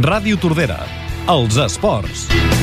Ràdio Tordera, els esports.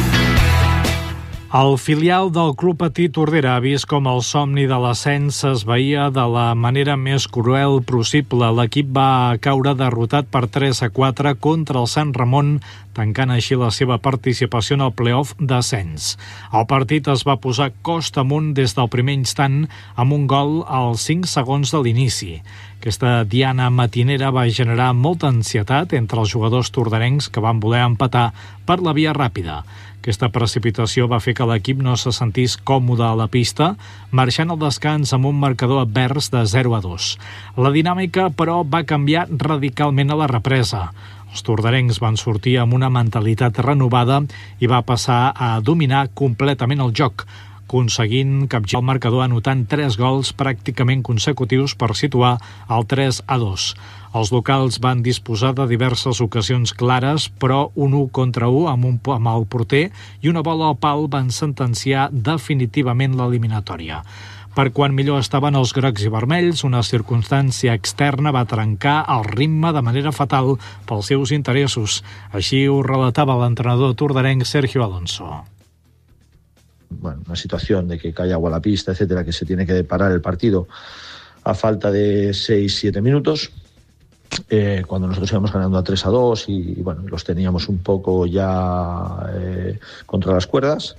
El filial del Club Patí Tordera ha vist com el somni de l'ascens s'esvaïa de la manera més cruel possible. L'equip va caure derrotat per 3-4 contra el Sant Ramon, tancant així la seva participació en el play-off d'ascens. El partit es va posar costa amunt des del primer instant amb un gol als 5 segons de l'inici. Aquesta diana matinera va generar molta ansietat entre els jugadors torderencs que van voler empatar per la via ràpida. Aquesta precipitació va fer que l'equip no se sentís còmode a la pista, marxant al descans amb un marcador advers de 0-2. La dinàmica, però, va canviar radicalment a la represa. Els torderencs van sortir amb una mentalitat renovada i va passar a dominar completament el joc, aconseguint capgirar el marcador anotant 3 gols pràcticament consecutius per situar el 3-2. Els locals van disposar de diverses ocasions clares, però un 1 contra 1 amb el porter i una bola al pal van sentenciar definitivament l'eliminatòria. Per quan millor estaven els grocs i vermells, una circumstància externa va trencar el ritme de manera fatal pels seus interessos. Així ho relatava l'entrenador torderenc Sergio Alonso. Bueno, una situación de que cae agua a la pista, etcétera, que se tiene que parar el partido a falta de 6-7 minutos, cuando nosotros íbamos ganando a 3-2 y bueno, los teníamos un poco ya contra las cuerdas.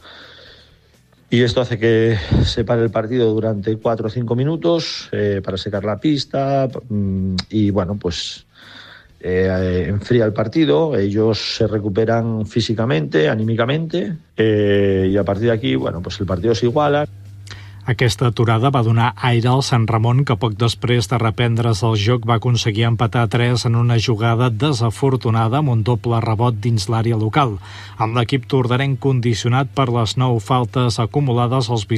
Y esto hace que se pare el partido durante 4 o 5 minutos para secar la pista y bueno, pues enfría el partido, ellos se recuperan físicamente, anímicamente y a partir de aquí, bueno, pues el partido se iguala. Aquesta aturada va donar aire al Sant Ramon, que poc després de reprendre's el joc va aconseguir empatar 3 en una jugada desafortunada amb un doble rebot dins l'àrea local. Amb l'equip torderenc condicionat per les 9 faltes acumulades, els